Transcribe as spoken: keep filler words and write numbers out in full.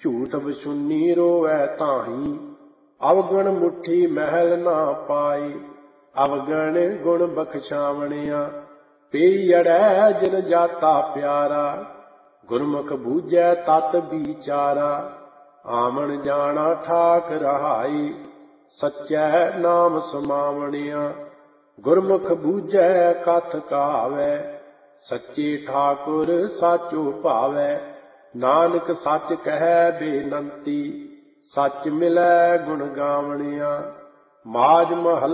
ਝੂਠ ਬਸੁੰਨੀ ਰੋਵੈ ਤਾਹੀਂ, ਅਵਗਣ ਮੁੱਠੀ ਮਹਿਲ ਨਾ ਪਾਈ। ਅਵਗਣ ਗੁਣ ਬਖਸ਼ਾਵਣਿਆ, ਪਈ ਅੜੈ ਜਿਨ ਜਾਤਾ ਪਿਆਰਾ। ਗੁਰਮੁਖ ਬੂਝੈ ਤਤ ਵਿਚਾਰਾ, ਆਮਣ ਜਾਣਾ ਠਾਕ ਰਹਾਈ। ਸੱਚੈ ਨਾਮ ਸਮਾਵਣਿਆ, ਗੁਰਮੁਖ ਬੂਝੈ ਕਥ ਕਹਾਵੈ। ਸੱਚੇ ਠਾਕੁਰ ਸਾਚੋ ਭਾਵੈ, ਨਾਨਕ ਸੱਚ ਕਹਿ ਬੇਨੰਤੀ। ਸੱਚ ਮਿਲੈ ਗੁਣ ਗਾਵਣਿਆ, ਮਾਝ ਮਹੱਲਾ